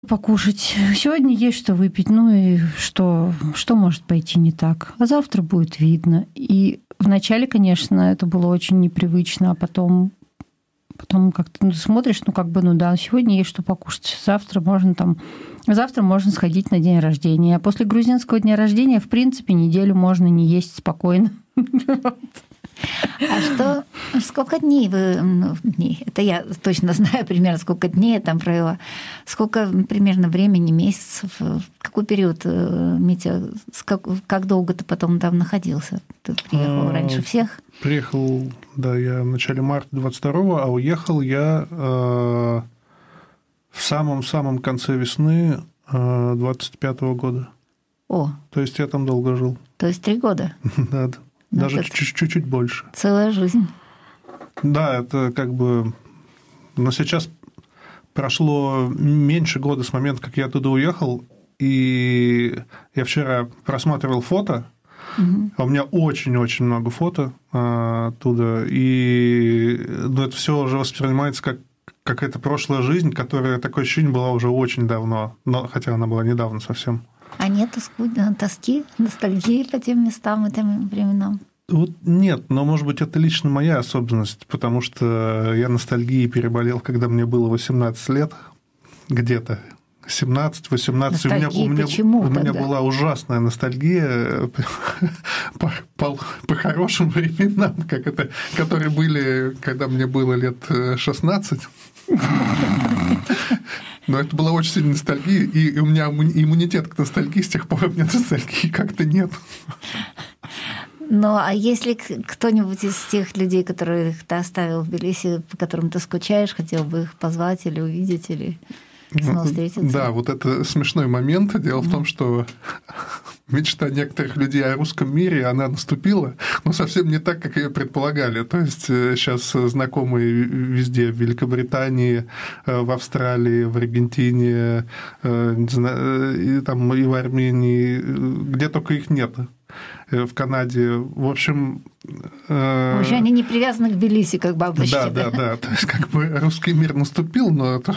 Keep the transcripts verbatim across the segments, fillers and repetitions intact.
покушать. Сегодня есть что выпить, ну и что, что может пойти не так. А завтра будет видно. И вначале, конечно, это было очень непривычно, а потом, потом как-то ну, смотришь, ну как бы, ну да, сегодня есть что покушать. Завтра можно там... Завтра можно сходить на день рождения. А после грузинского дня рождения, в принципе, неделю можно не есть спокойно. А что, сколько дней вы, ну, дней, это я точно знаю примерно, сколько дней я там провела, сколько примерно времени, месяцев, какой период, Митя, как, как долго ты потом там находился? Ты приехал а, раньше всех? Приехал, да, я в начале марта двадцать второго, а уехал я э, в самом-самом конце весны э, двадцать пятого года. О! То есть я там долго жил. То есть три года? Да, да. Ну, даже чуть-чуть больше. Целая жизнь. Да, это как бы... Но сейчас прошло меньше года с момента, как я оттуда уехал, и я вчера просматривал фото, угу. а у меня очень-очень много фото оттуда, и ну, это все уже воспринимается как какая-то прошлая жизнь, которая, такое ощущение, была уже очень давно, но, хотя она была недавно совсем. А нет тоски, ностальгии по тем местам и тем временам? Вот нет, но, может быть, это лично моя особенность, потому что я ностальгией переболел, когда мне было восемнадцать лет, где-то семнадцать-восемнадцать. У меня, у меня, у меня была ужасная ностальгия по, по, по хорошим временам, как это, которые были, когда мне было лет шестнадцать. Но это была очень сильная ностальгия, и у меня иммунитет к ностальгии, с тех пор у меня ностальгии как-то нет. Ну, а если кто-нибудь из тех людей, которых ты оставил в Тбилиси, по которым ты скучаешь, хотел бы их позвать или увидеть, или снова встретиться? Да, вот это смешной момент. Дело mm-hmm. в том, что мечта некоторых людей о русском мире, она наступила, но совсем не так, как ее предполагали. То есть сейчас знакомые везде, в Великобритании, в Австралии, в Аргентине, не знаю, и, там, и в Армении, где только их нет. В Канаде. В общем... В общем, они не привязаны к Тбилиси, как бабочки. Да, да, да. То есть, как бы русский мир наступил, но это...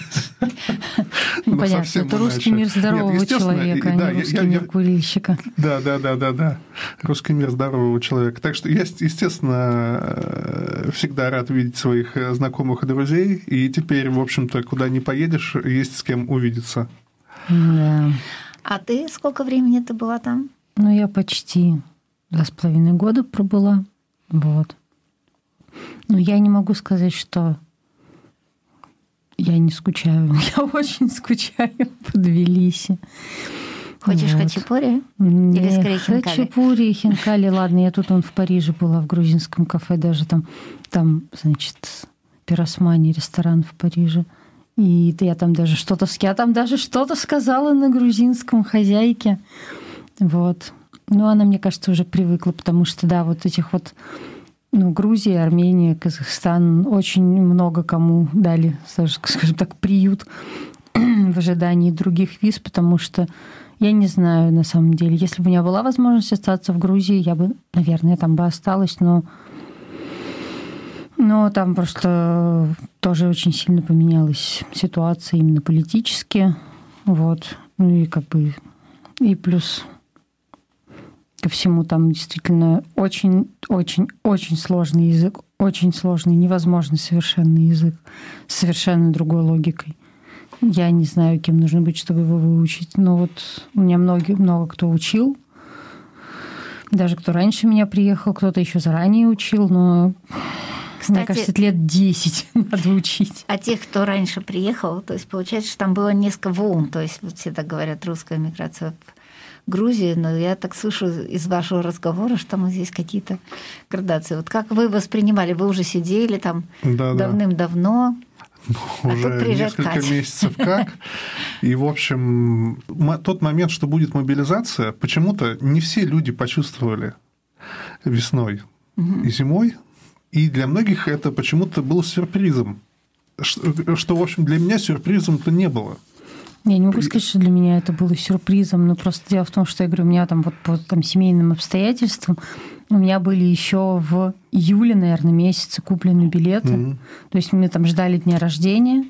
Ну, понятно, это русский мир здорового человека, а не русский мир курильщика. Да, да, да, да, да. Русский мир здорового человека. Так что я, естественно, всегда рад видеть своих знакомых и друзей, и теперь, в общем-то, куда ни поедешь, есть с кем увидеться. Да. А ты сколько времени ты была там? Ну, я почти два с половиной года пробыла. Вот. Но я не могу сказать, что я не скучаю. Я очень скучаю по Тбилиси. Хочешь вот. Хачапури? Или скорее хинкали? Хачапури и хинкали. Ладно, я тут он в Париже была, в грузинском кафе даже. Там, там значит, пиросмани, ресторан в Париже. И я там даже что-то, я там даже что-то сказала на грузинском хозяйке. Вот. Ну, она, мне кажется, уже привыкла, потому что, да, вот этих вот, ну, Грузия, Армения, Казахстан очень много кому дали, скажем так, приют в ожидании других виз, потому что я не знаю, на самом деле, если бы у меня была возможность остаться в Грузии, я бы, наверное, там бы осталась, но, но там просто тоже очень сильно поменялась ситуация именно политически, вот, ну и как бы, и плюс... Ко всему там действительно очень-очень-очень сложный язык, очень сложный, невозможный совершенно язык, с совершенно другой логикой. Я не знаю, кем нужно быть, чтобы его выучить. Но вот у меня многие, много кто учил, даже кто раньше меня приехал, кто-то еще заранее учил, но, кстати, мне кажется, лет десять надо учить. А тех, кто раньше приехал, то есть получается, что там было несколько волн, то есть вот все так говорят, русская миграция Грузии, но я так слышу из вашего разговора, что там здесь какие-то градации. Вот как вы воспринимали? Вы уже сидели там да, давным-давно, ну, уже а несколько Катя. месяцев как. И, в общем, тот момент, что будет мобилизация, почему-то не все люди почувствовали весной угу. и зимой. И для многих это почему-то было сюрпризом. Что, что, в общем, для меня сюрпризом-то не было. Я не могу сказать, что для меня это было сюрпризом, но просто дело в том, что я говорю, у меня там вот по там, семейным обстоятельствам у меня были еще в июле, наверное, месяце куплены билеты. Mm-hmm. То есть мы там ждали дня рождения,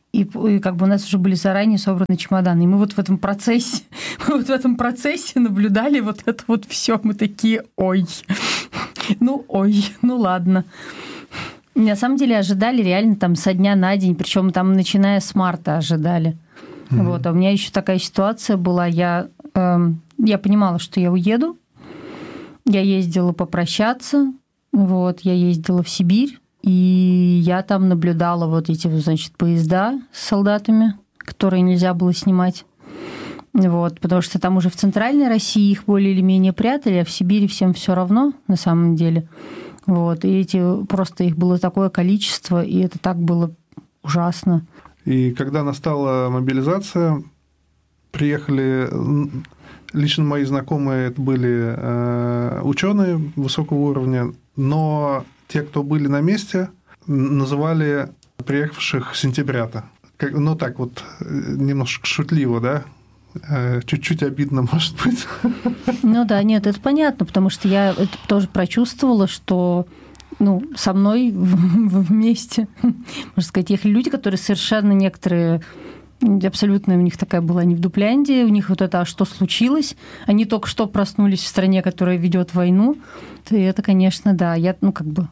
И, и как бы у нас уже были заранее собраны чемоданы. И мы вот в этом процессе, мы вот в этом процессе наблюдали вот это вот все. Мы такие, ой, ну ой, ну ладно. На самом деле ожидали реально там со дня на день, причем там начиная с марта ожидали. Mm-hmm. Вот. А у меня еще такая ситуация была. Я, э, я понимала, что я уеду. Я ездила попрощаться. Вот. Я ездила в Сибирь. И я там наблюдала вот эти, значит, поезда с солдатами, которые нельзя было снимать. Вот. Потому что там уже в центральной России их более или менее прятали, а в Сибири всем все равно на самом деле. Вот. И эти, просто их было такое количество, и это так было ужасно. И когда настала мобилизация, приехали, лично мои знакомые это были ученые высокого уровня, но те, кто были на месте, называли приехавших сентябрята. Ну, так вот, немножко шутливо, да? Чуть-чуть обидно, может быть. Ну да, нет, это понятно, потому что я это тоже прочувствовала, что ну, со мной вместе, можно сказать, ехали люди, которые совершенно некоторые, абсолютно у них такая была не в Дуплянде, у них вот это «а что случилось?», они только что проснулись в стране, которая ведет войну, и это, конечно, да, я, ну, как бы...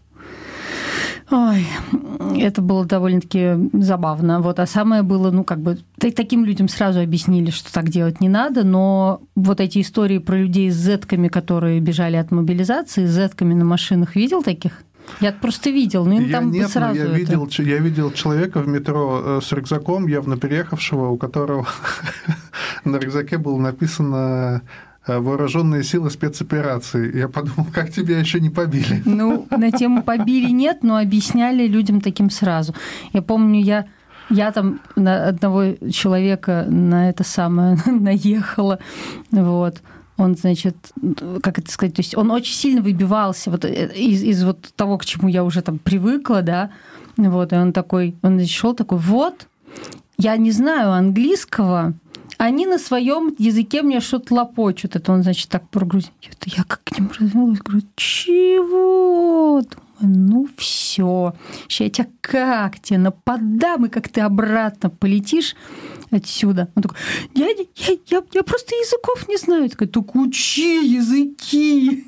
Ой, это было довольно-таки забавно. Вот. А самое было, ну, как бы, таким людям сразу объяснили, что так делать не надо, но вот эти истории про людей с зетками, которые бежали от мобилизации, с зетками на машинах, видел таких? Я просто видел, но им я там нет, сразу я это... видел, я видел человека в метро с рюкзаком, явно переехавшего, у которого на рюкзаке было написано... «Вооруженные силы спецоперации». Я подумал, как тебя еще не побили? Ну, на тему побили нет, но объясняли людям таким сразу. Я помню, я, я там на одного человека на это самое наехала. Вот. Он, значит, как это сказать, то есть он очень сильно выбивался вот из, из вот того, к чему я уже там привыкла, да. Вот, и он такой, он шел такой, вот, я не знаю английского, они на своем языке мне что-то лопочут. Это он, значит, так прогрузил. Я как к нему развернулась, говорю, чего? Думаю, ну все. Сейчас я тебя как тебе нападам, и как ты обратно полетишь отсюда. Он такой, я, я, я, я просто языков не знаю. Я такая, так учи языки.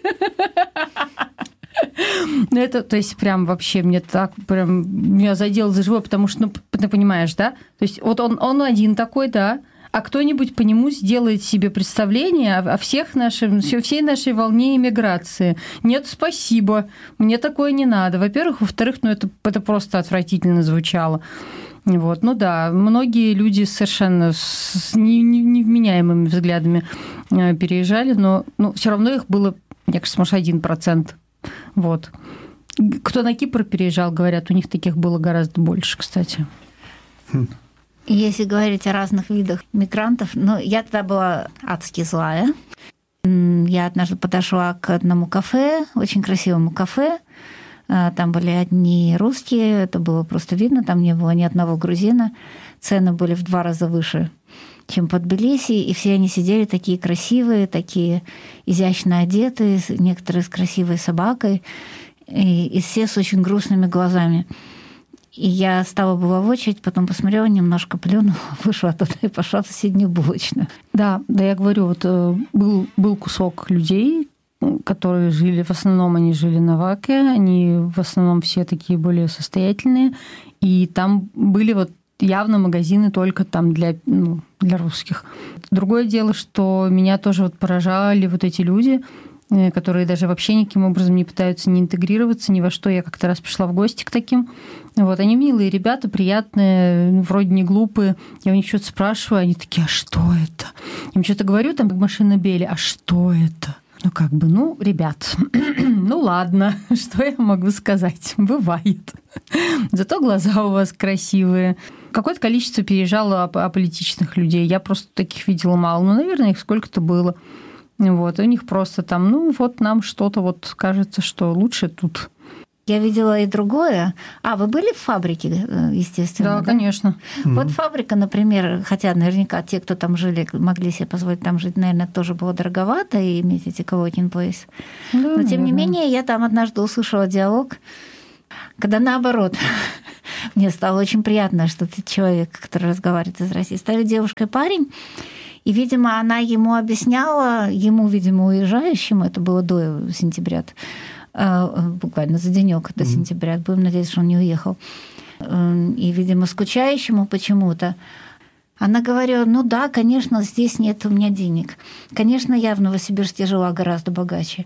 Ну, это, то есть, прям вообще мне так, прям, меня задело за живое, потому что, ну, ты понимаешь, да? То есть, вот он, он один такой, да, а кто-нибудь по нему сделает себе представление о всех нашей, всей нашей волне иммиграции. Нет, спасибо, мне такое не надо. Во-первых. Во-вторых, ну, это, это просто отвратительно звучало. Вот. Ну да, многие люди совершенно с невменяемыми взглядами переезжали, но ну, все равно их было, мне кажется, может, один процент. Вот. Кто на Кипр переезжал, говорят, у них таких было гораздо больше, кстати. Если говорить о разных видах мигрантов, ну, я тогда была адски злая. Я однажды подошла к одному кафе, очень красивому кафе. Там были одни русские, это было просто видно, там не было ни одного грузина. Цены были в два раза выше, чем под Тбилиси, и все они сидели такие красивые, такие изящно одетые, некоторые с красивой собакой, и, и все с очень грустными глазами. И я стала была в очередь, потом посмотрела, немножко плюнула, вышла оттуда и пошла в соседнюю булочную. Да, да, я говорю, вот был, был кусок людей, которые жили, в основном они жили на Ваке, они в основном все такие более состоятельные, и там были вот явно магазины только там для, ну, для русских. Другое дело, что меня тоже вот поражали вот эти люди, которые даже вообще никаким образом не пытаются не интегрироваться ни во что. Я как-то раз пришла в гости к таким. Вот, они милые ребята, приятные, вроде не глупые. Я у них что-то спрашиваю, они такие, а что это? Я им что-то говорю, там, как машина Бели, а что это? Ну, как бы, ну, ребят, ну, ладно, что я могу сказать? Бывает. Зато глаза у вас красивые. Какое-то количество переезжало аполитичных людей. Я просто таких видела мало. Ну, наверное, их сколько-то было. Вот, у них просто там, ну, вот нам что-то вот кажется, что лучше тут. Я видела и другое. А, вы были в фабрике, естественно? Да, да? Конечно. Вот mm-hmm. фабрика, например, хотя наверняка те, кто там жили, могли себе позволить там жить, наверное, тоже было дороговато и иметь эти co-working place. Да, но, тем наверное. Не менее, я там однажды услышала диалог, когда наоборот Мне стало очень приятно, что ты человек, который разговаривает из России. Стали девушка и парень, и, видимо, она ему объясняла, ему, видимо, уезжающему, это было до сентября, буквально за денёк до сентября, будем надеяться, что он не уехал, и, видимо, скучающему почему-то, она говорила, ну да, конечно, здесь нет у меня денег. Конечно, я в Новосибирске жила гораздо богаче.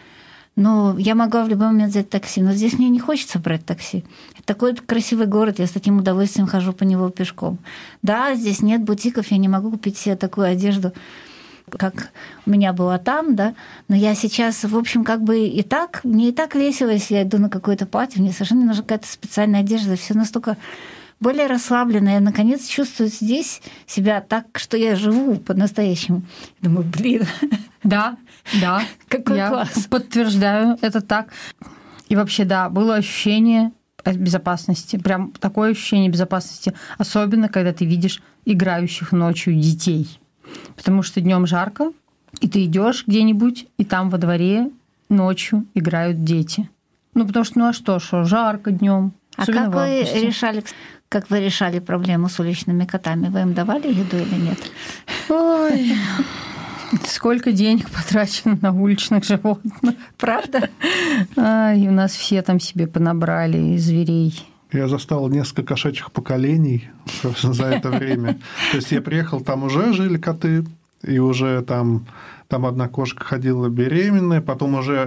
Но я могла в любой момент взять такси. Но здесь мне не хочется брать такси. Это такой красивый город, я с таким удовольствием хожу по нему пешком. Да, здесь нет бутиков, я не могу купить себе такую одежду, как у меня была там, да, но я сейчас, в общем, как бы и так, мне и так весело, если я иду на какое-то пати, мне совершенно не нужна какая-то специальная одежда, все настолько более расслабленно. Я, наконец, чувствую здесь себя так, что я живу по-настоящему. Думаю, блин. Да, да. Какой я класс. Подтверждаю, это так. И вообще, да, было ощущение безопасности. Прям такое ощущение безопасности. Особенно, когда ты видишь играющих ночью детей. Потому что днем жарко, и ты идешь где-нибудь, и там во дворе ночью играют дети. Ну, потому что, ну а что, что жарко днем. А как вы решали, как вы решали проблему с уличными котами? Вы им давали еду или нет? Ой, сколько денег потрачено на уличных животных. Правда? Ай, у нас все там себе понабрали зверей. Я застал несколько кошачьих поколений за это время. То есть я приехал, там уже жили коты, и уже там, там одна кошка ходила беременная, потом уже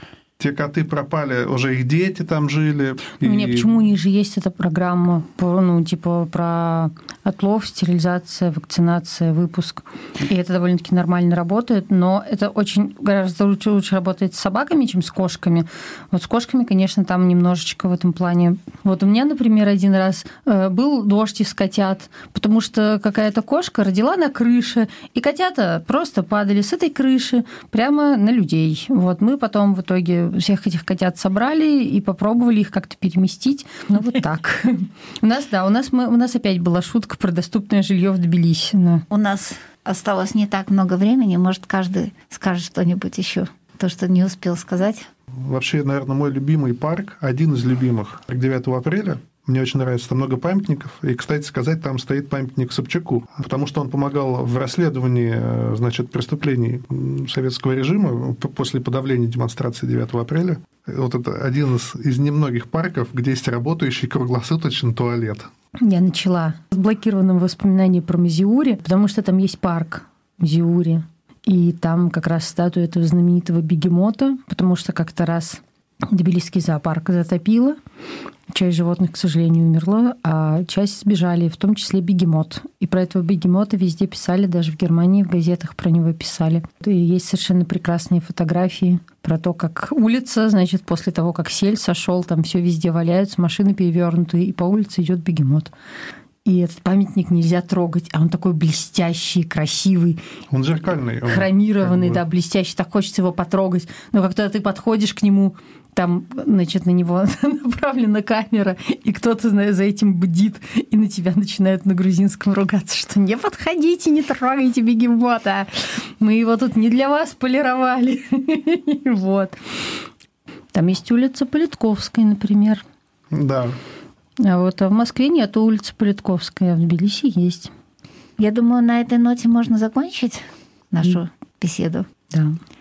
те коты пропали, уже их дети там жили. Ну, и... нет, почему у них же есть эта программа, ну, типа про отлов, стерилизация, вакцинация, выпуск. И это довольно-таки нормально работает, но это очень гораздо лучше, лучше работает с собаками, чем с кошками. Вот с кошками, конечно, там немножечко в этом плане. Вот у меня, например, один раз был дождь из котят, потому что какая-то кошка родила на крыше, и котята просто падали с этой крыши прямо на людей. Вот мы потом в итоге всех этих котят собрали и попробовали их как-то переместить. Ну, вот так. У нас, да, у нас, мы, у нас опять была шутка про доступное жилье в Тбилиси. Да. У нас осталось не так много времени. Может, каждый скажет что-нибудь еще, то, что не успел сказать. Вообще, наверное, мой любимый парк, один из любимых, девятого апреля. Мне очень нравится, там много памятников. И, кстати сказать, там стоит памятник Собчаку, потому что он помогал в расследовании, значит, преступлений советского режима после подавления демонстрации девятого апреля. Вот это один из, из немногих парков, где есть работающий круглосуточный туалет. Я начала с блокированным воспоминанием про Мзиури, потому что там есть парк Мзиури. И там как раз статуя этого знаменитого бегемота, потому что как-то раз Тбилисский зоопарк затопило. Часть животных, к сожалению, умерла, а часть сбежали, в том числе бегемот. И про этого бегемота везде писали, даже в Германии в газетах про него писали. И есть совершенно прекрасные фотографии про то, как улица, значит, после того, как сель сошел, там все везде валяются, машины перевернутые, и по улице идет бегемот. И этот памятник нельзя трогать, а он такой блестящий, красивый. Он зеркальный. Он хромированный, как бы... да, блестящий. Так хочется его потрогать. Но когда ты подходишь к нему, там, значит, на него направлена камера, и кто-то за этим бдит, и на тебя начинают на грузинском ругаться, что не подходите, не трогайте бегемота. Мы его тут не для вас полировали. Вот. Там есть улица Политковская, например. Да. А вот а в Москве нет улицы Политковской, а в Тбилиси есть. Я думаю, на этой ноте можно закончить нашу беседу. Да.